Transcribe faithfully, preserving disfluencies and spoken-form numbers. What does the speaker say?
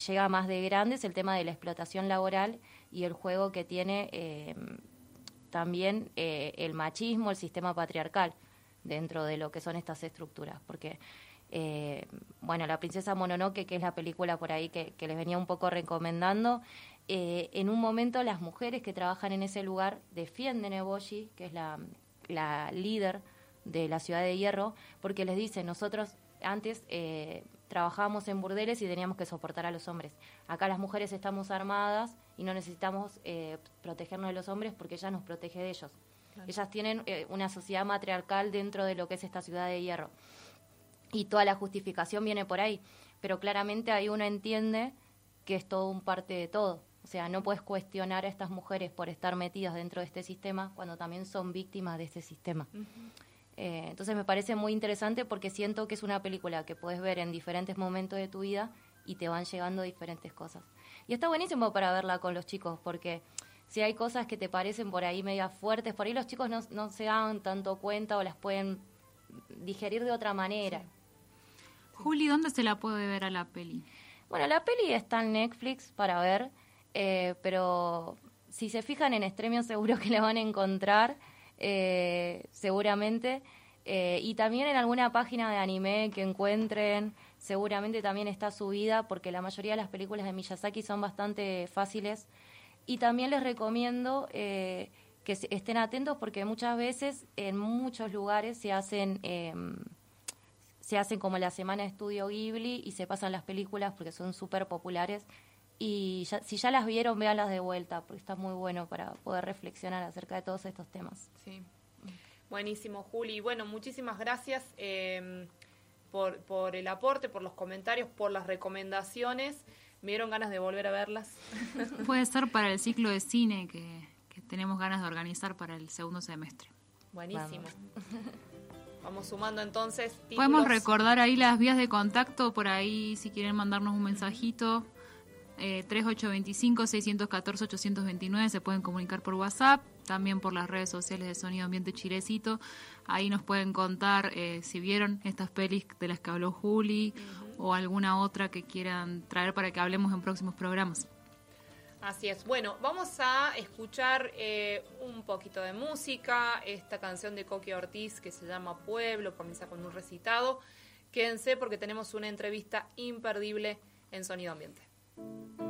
llega más de grande es el tema de la explotación laboral y el juego que tiene eh, también eh, el machismo, el sistema patriarcal dentro de lo que son estas estructuras, porque eh, bueno, La princesa Mononoke, que es la película por ahí que, que les venía un poco recomendando, eh, en un momento las mujeres que trabajan en ese lugar defienden a Eboshi, que es la, la líder de la Ciudad de Hierro, porque les dicen, nosotros antes eh, trabajábamos en burdeles y teníamos que soportar a los hombres. Acá las mujeres estamos armadas y no necesitamos eh, protegernos de los hombres porque ella nos protege de ellos. Claro. Ellas tienen eh, una sociedad matriarcal dentro de lo que es esta Ciudad de Hierro. Y toda la justificación viene por ahí. Pero claramente ahí uno entiende que es todo un parte de todo. O sea, no puedes cuestionar a estas mujeres por estar metidas dentro de este sistema cuando también son víctimas de este sistema. Uh-huh. Eh, entonces me parece muy interesante porque siento que es una película que puedes ver en diferentes momentos de tu vida y te van llegando diferentes cosas. Y está buenísimo para verla con los chicos porque si hay cosas que te parecen por ahí medias fuertes, por ahí los chicos no, no se dan tanto cuenta o las pueden digerir de otra manera. Sí. Juli, ¿dónde se la puede ver a la peli? Bueno, la peli está en Netflix para ver, eh, pero si se fijan en Stremio seguro que la van a encontrar. Eh, seguramente eh, y también en alguna página de anime que encuentren seguramente también está subida porque la mayoría de las películas de Miyazaki son bastante fáciles y también les recomiendo eh, que estén atentos porque muchas veces en muchos lugares se hacen eh, se hacen como la semana de estudio Ghibli y se pasan las películas porque son súper populares. Y ya, si ya las vieron, véanlas de vuelta, porque está muy bueno para poder reflexionar acerca de todos estos temas. Sí, buenísimo, Juli. Bueno, muchísimas gracias eh, por, por el aporte, por los comentarios, por las recomendaciones. Me dieron ganas de volver a verlas. Puede ser para el ciclo de cine que, que tenemos ganas de organizar para el segundo semestre. Buenísimo. Vamos, Vamos sumando entonces títulos. Podemos recordar ahí las vías de contacto, por ahí si quieren mandarnos un mensajito. Eh, tres ocho dos cinco, seis uno cuatro, ocho dos nueve se pueden comunicar por WhatsApp, también por las redes sociales de Sonido Ambiente Chilecito. Ahí nos pueden contar eh, si vieron estas pelis de las que habló Juli uh-huh. o alguna otra que quieran traer para que hablemos en próximos programas. Así es. Bueno, vamos a escuchar eh, un poquito de música, esta canción de Coqui Ortiz que se llama Pueblo, comienza con un recitado. Quédense porque tenemos una entrevista imperdible en Sonido Ambiente.